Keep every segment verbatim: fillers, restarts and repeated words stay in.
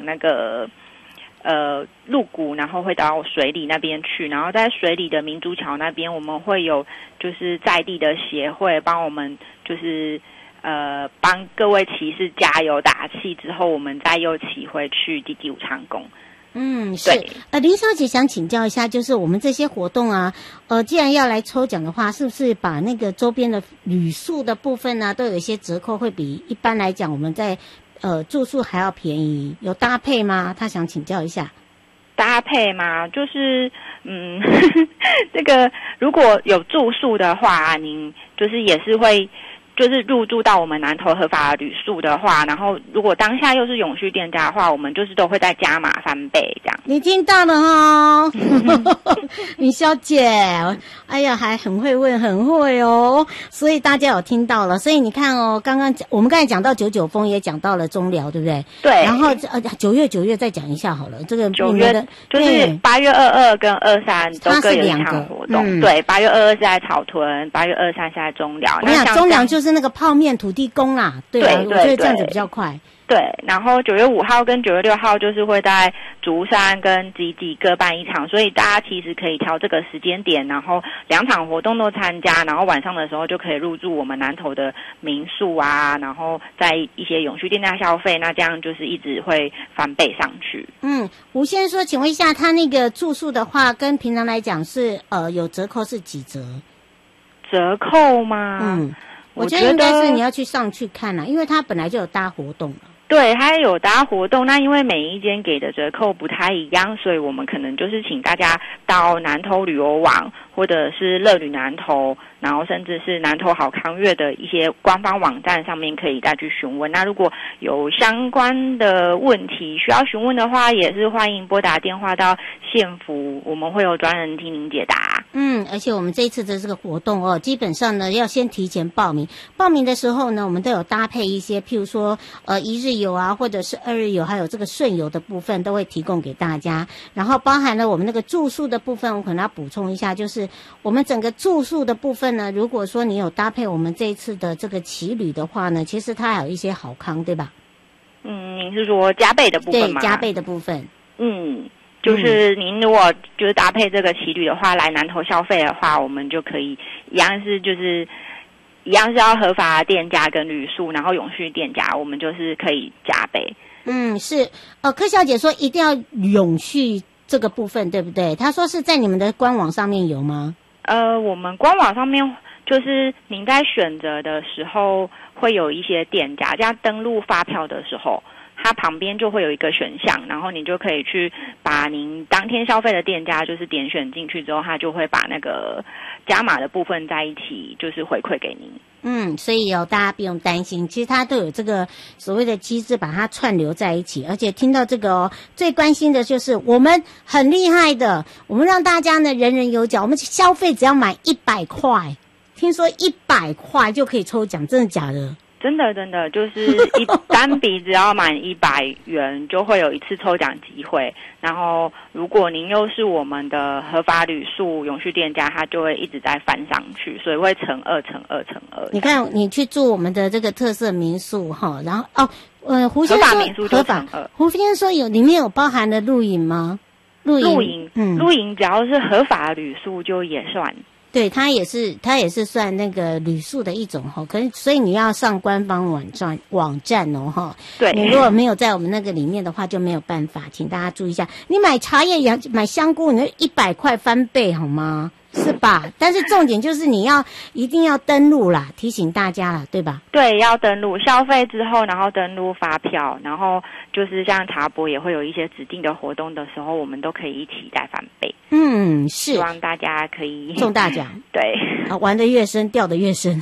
那个呃鹿谷，然后会到水里那边去，然后在水里的明珠桥那边，我们会有就是在地的协会帮我们就是呃帮各位骑士加油打气，之后我们再又骑回去第第五长宫。 嗯，是。呃，林小姐想请教一下，就是我们这些活动啊，呃，既然要来抽奖的话，是不是把那个周边的旅宿的部分呢、啊，都有一些折扣，会比一般来讲我们在呃住宿还要便宜？有搭配吗？她想请教一下。 搭配吗？就是嗯，这个如果有住宿的话，您就是也是会。就是入住到我们南投合法的旅宿的话，然后如果当下又是永续店家的话，我们就是都会再加码翻倍这样。 你听到了哦，林小姐，哎呀，还很会问，很会哦。所以大家有听到了，所以你看哦，刚刚我们刚才讲到九九峰，也讲到了中寮，对不对？ 对。 然后呃，九月九月再讲一下好了，这个九月的就是八月二二跟二三都各有一场活动。嗯、对，八月二二是在草屯，八月二三是在中寮。 我想中寮就是。是那个泡面土地公啦，对吧？我觉得这样子比较快。 对，然后九月五号跟九月六号就是会在竹山跟集集各办一场，所以大家其实可以挑这个时间点，然后两场活动都参加，然后晚上的时候就可以入住我们南投的民宿啊，然后在一些永续店家消费，那这样就是一直会翻倍上去。 嗯，吴先生说，请问一下，他那个住宿的话，跟平常来讲是呃有折扣是几折？ 折扣吗？ 嗯。我觉得应该是你要去上去看啦、啊，因为它本来就有搭活动了。 对，它有搭活动，那因为每一间给的折扣不太一样，所以我们可能就是请大家到南投旅游网或者是乐旅南投，然后甚至是南投好康悦的一些官方网站上面可以再去询问。那如果有相关的问题需要询问的话，也是欢迎拨打电话到县府，我们会有专人替您解答。 嗯，而且我们这一次的这个活动哦，基本上呢要先提前报名。报名的时候呢，我们都有搭配一些，譬如说呃一日游啊，或者是二日游，还有这个顺游的部分都会提供给大家。然后包含了我们那个住宿的部分，我可能要补充一下，就是我们整个住宿的部分呢，如果说你有搭配我们这一次的这个骑旅的话呢，其实它还有一些好康，对吧？ 嗯，您是说加倍的部分吗？ 对，加倍的部分。 嗯。就是您如果就是搭配这个骑旅的话，来南投消费的话，我们就可以一样是就是一样是要合法的店家跟旅宿，然后永续店家，我们就是可以加倍。 嗯，是。呃，柯小姐说一定要永续这个部分，对不对？她说是在你们的官网上面有吗？ 呃，我们官网上面就是您在选择的时候会有一些店家，这样登录发票的时候。它旁边就会有一个选项，然后你就可以去把您当天消费的店家就是点选进去之后，它就会把那个加码的部分在一起就是回馈给您。 嗯，所以哦，大家不用担心，其实它都有这个所谓的机制把它串流在一起，而且听到这个哦，最关心的就是我们很厉害的，我们让大家呢人人有奖，我们消费只要买一百块，听说一百块就可以抽奖，真的假的？ 真的真的就是一单笔只要满一百元就会有一次抽奖机会，然后如果您又是我们的合法旅宿永续店家，它就会一直在翻上去，所以会乘二乘二乘二。你看你去住我们的这个特色民宿哈，然后哦呃胡先生说合法民宿就乘二， 胡先生说有里面有包含了露营吗？ 露营露营嗯露营只要是合法旅宿就也算。 对，它也是，它也是算那个旅宿的一种哈，可是所以你要上官方网站网站哦哈。 对， 你如果没有在我们那个里面的话，就没有办法，请大家注意一下。你买茶叶、养买香菇，你一百块翻倍好吗？是吧？但是重点就是你要一定要登录啦，提醒大家啦，对吧？ 对，要登录消费之后，然后登录发票，然后就是像茶博也会有一些指定的活动的时候，我们都可以一起再翻倍。 嗯，是， 希望大家可以中大奖。 对， 啊，玩得越深，掉得越深。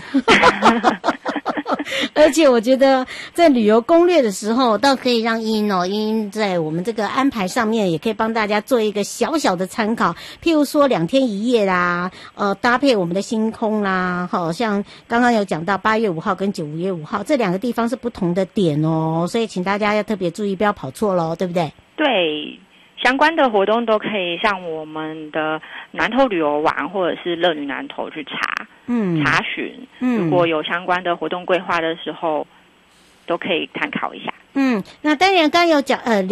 而且我觉得在旅游攻略的时候，倒可以让英哦，英在我们这个安排上面，也可以帮大家做一个小小的参考。譬如说两天一夜啦，呃，搭配我们的星空啦，好像刚刚有讲到八月五号跟九月五号这两个地方是不同的点哦，所以请大家要特别注意，不要跑错咯，对不对？ 对。相关的活动都可以上我们的南投旅游网或者是乐旅南投去查，嗯，查询。嗯，如果有相关的活动规划的时候，都可以参考一下。 嗯，那当然刚刚有讲呃。